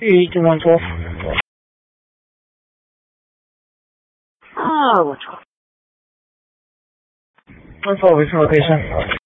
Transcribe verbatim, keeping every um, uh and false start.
Three, two, one, twelve. Oh, one twelve. One twelve, reach location.